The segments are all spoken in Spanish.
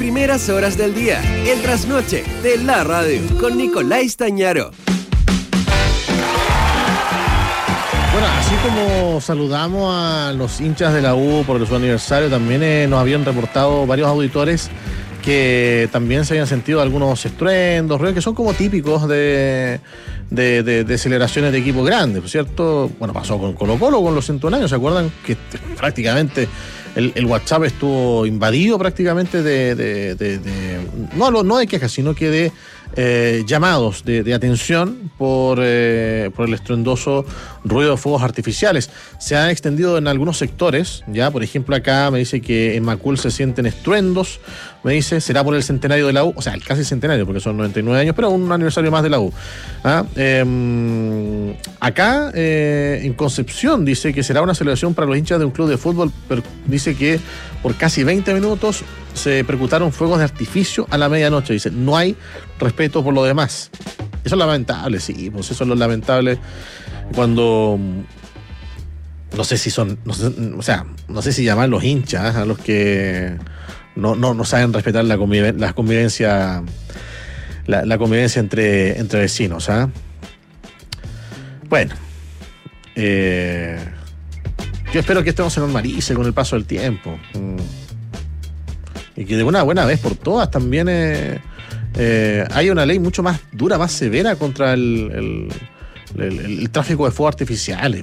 primeras horas del día. El trasnoche de la radio con Nicolás Stañaro. Bueno, así como saludamos a los hinchas de la U por su aniversario, también nos habían reportado varios auditores que también se habían sentido algunos estruendos, ruidos que son como típicos de celebraciones de equipos grandes, ¿por cierto? Bueno, pasó con Colo-Colo, con los 101 años, ¿se acuerdan? Que prácticamente el WhatsApp estuvo invadido prácticamente no de quejas, sino que de llamados de atención por el estruendoso ruido de fuegos artificiales. Se han extendido en algunos sectores, ya, por ejemplo, acá me dice que en Macul se sienten estruendos, me dice, será por el centenario de la U, o sea, el casi centenario, porque son 99 años, pero un aniversario más de la U. Acá, en Concepción, dice que será una celebración para los hinchas de un club de fútbol, pero dice que por casi 20 minutos se percutaron fuegos de artificio a la medianoche. Dice, no hay respeto por lo demás. Eso es lamentable, sí, pues eso es lo lamentable cuando... No sé si son... No sé si llamar los hinchas a los que no saben respetar la convivencia entre vecinos, ¿ah? Bueno, yo espero que esto no se normalice con el paso del tiempo. Y que de una buena vez por todas también hay una ley mucho más dura, más severa contra el tráfico de fuegos artificiales.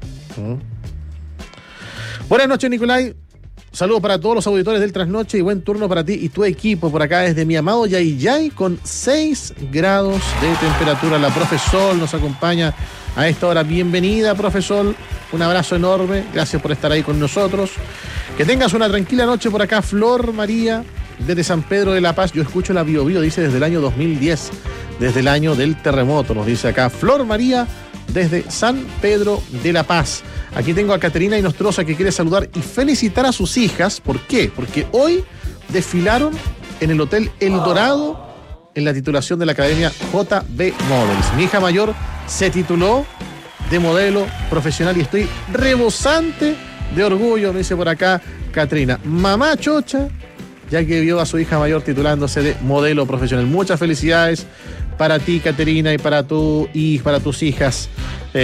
Buenas noches, Nicolás. Saludos para todos los auditores del Trasnoche y buen turno para ti y tu equipo por acá desde mi amado Yayay con 6 grados de temperatura. La Profesol nos acompaña a esta hora. Bienvenida, Profesol. Un abrazo enorme. Gracias por estar ahí con nosotros. Que tengas una tranquila noche por acá, Flor María, desde San Pedro de la Paz. Yo escucho la Bio Bio, dice, desde el año 2010, desde el año del terremoto, nos dice acá Flor María, desde San Pedro de la Paz. Aquí tengo a Caterina Inostroza que quiere saludar y felicitar a sus hijas. ¿Por qué? Porque hoy desfilaron en el Hotel El Dorado en la titulación de la Academia JB Models. Mi hija mayor se tituló de modelo profesional y estoy rebosante de orgullo, me dice por acá Caterina. Mamá chocha, ya que vio a su hija mayor titulándose de modelo profesional. Muchas felicidades para ti, Caterina, y para tu hija, para tus hijas.